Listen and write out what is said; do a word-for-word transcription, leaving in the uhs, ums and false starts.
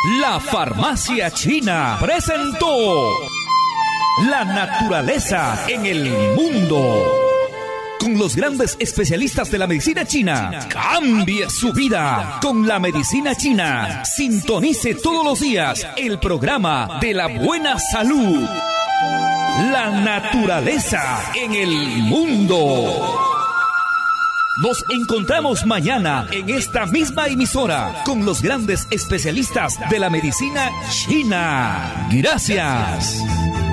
La Farmacia China presentó La naturaleza en el mundo. Con los grandes especialistas de la medicina china. Cambie su vida con la medicina china. Sintonice todos los días el programa de la buena salud. La naturaleza en el mundo. Nos encontramos mañana en esta misma emisora con los grandes especialistas de la medicina china. Gracias.